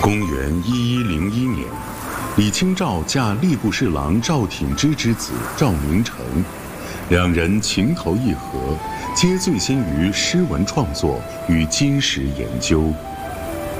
公元1101年，李清照嫁吏部侍郎赵挺之之子赵明诚，两人情投意合，皆醉心于诗文创作与金石研究。